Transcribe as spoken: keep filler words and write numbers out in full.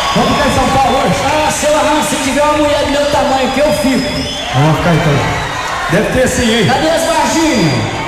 Vamos ficar em São Paulo hoje? Ah, seu Arran, se tiver uma mulher do meu tamanho que eu fico. Vamos ficar então. Deve ter sim, hein? Cadê as Varginhas?